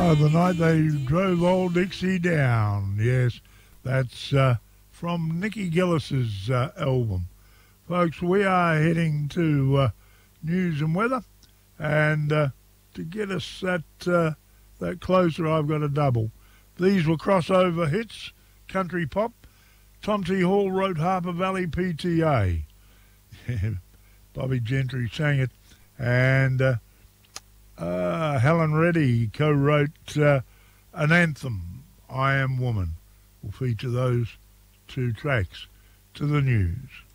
The night they drove old Dixie down. Yes, that's from Nicky Gillis's album. Folks, we are heading to news and weather, and to get us that closer, I've got a double. These were crossover hits, country pop. Tom T. Hall wrote Harper Valley PTA. Bobby Gentry sang it, and Helen Reddy co-wrote an anthem, I Am Woman. We'll feature those two tracks to the news.